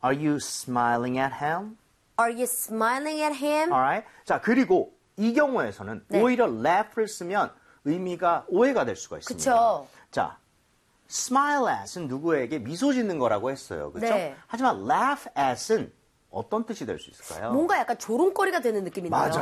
Are you smiling at him? Are you smiling at him? Alright. 자, 그리고 이 경우에서는 네. 오히려 laugh를 쓰면 의미가 오해가 될 수가 있습니다. 그쵸. 자, smile at은 누구에게 미소 짓는 거라고 했어요. 그렇죠? 네. 하지만 laugh at은 어떤 뜻이 될 수 있을까요? 뭔가 약간 조롱거리가 되는 느낌인데요. 맞아요.